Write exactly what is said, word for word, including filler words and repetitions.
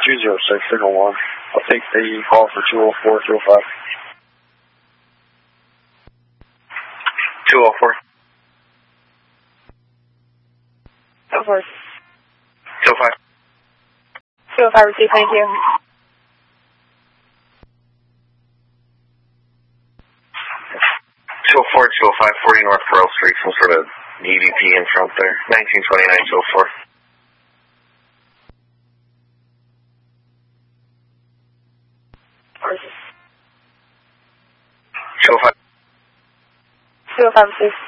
two zero six, signal one. I'll take the call for two oh four, two oh five. two oh four. two oh four. two oh five. two oh five received, thank you. two oh four, two oh five, forty North Pearl Street, some sort of E V P in front there. nineteen twenty-nine, two oh four. two oh five received.